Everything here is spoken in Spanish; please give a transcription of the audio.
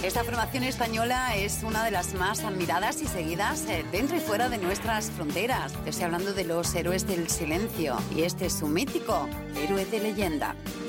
Esta formación española es una de las más admiradas y seguidas dentro y fuera de nuestras fronteras. Estoy hablando de los Héroes del Silencio y este es su mítico Héroe de Leyenda.